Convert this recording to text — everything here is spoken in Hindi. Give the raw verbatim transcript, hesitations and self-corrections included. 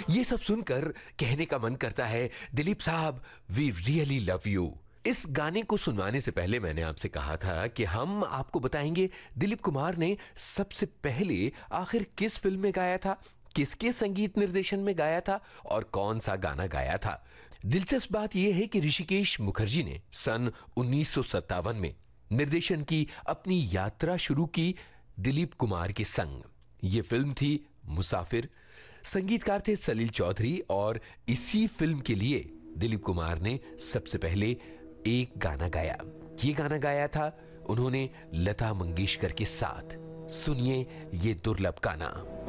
ये सब सुनकर कहने का मन करता है, दिलीप साहब, वी रियली लव यू। इस गाने को सुनवाने से पहले मैंने आपसे कहा था कि हम आपको बताएंगे दिलीप कुमार ने सबसे पहले आखिर किस फिल्म में गाया था, किसके संगीत निर्देशन में गाया था और कौन सा गाना गाया था। दिलचस्प बात यह है कि ऋषिकेश मुखर्जी ने सन उन्नीस सौ सत्तावन में निर्देशन की अपनी यात्रा शुरू की दिलीप कुमार के संग। ये फिल्म थी मुसाफिर। संगीतकार थे सलील चौधरी और इसी फिल्म के लिए दिलीप कुमार ने सबसे पहले एक गाना गाया। ये गाना गाया था उन्होंने लता मंगेशकर के साथ। सुनिए ये दुर्लभ गाना।